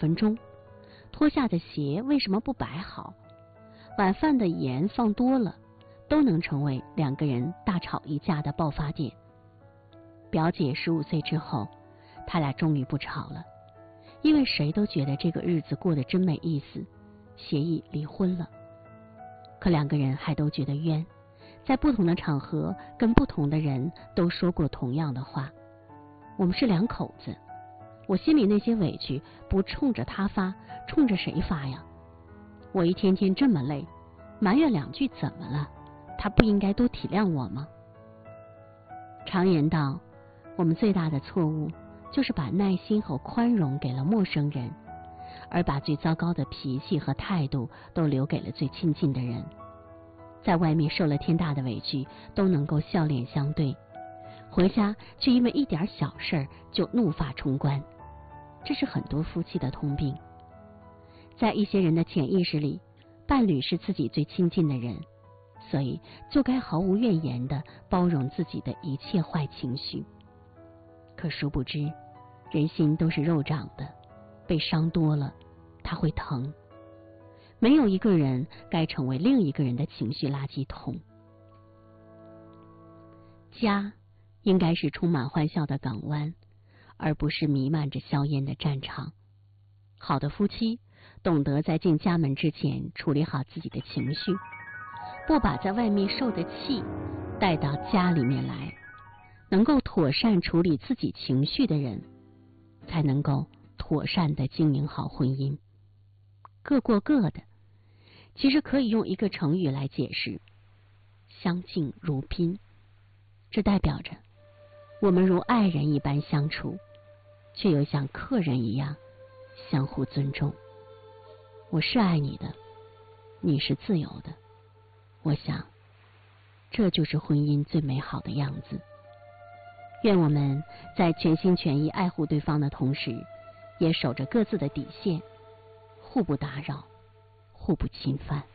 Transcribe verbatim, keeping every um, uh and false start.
分钟？脱下的鞋为什么不摆好？晚饭的盐放多了，都能成为两个人大吵一架的爆发点。表姐十五岁之后，他俩终于不吵了，因为谁都觉得这个日子过得真没意思，协议离婚了。可两个人还都觉得冤，在不同的场合跟不同的人都说过同样的话。我们是两口子，我心里那些委屈不冲着他发，冲着谁发呀？我一天天这么累，埋怨两句怎么了？他不应该多体谅我吗？常言道，我们最大的错误就是把耐心和宽容给了陌生人，而把最糟糕的脾气和态度都留给了最亲近的人。在外面受了天大的委屈，都能够笑脸相对，回家却因为一点小事儿就怒发冲冠，这是很多夫妻的通病。在一些人的潜意识里，伴侣是自己最亲近的人，所以就该毫无怨言地包容自己的一切坏情绪。可殊不知，人心都是肉长的，被伤多了，它会疼。没有一个人该成为另一个人的情绪垃圾桶。家应该是充满欢笑的港湾，而不是弥漫着硝烟的战场。好的夫妻懂得在进家门之前处理好自己的情绪，不把在外面受的气带到家里面来。能够妥善处理自己情绪的人，才能够妥善地经营好婚姻。各过各的，其实可以用一个成语来解释：相敬如宾。这代表着我们如爱人一般相处，却又像客人一样相互尊重。我是爱你的，你是自由的。我想，这就是婚姻最美好的样子。愿我们在全心全意爱护对方的同时，也守着各自的底线，互不打扰，互不侵犯。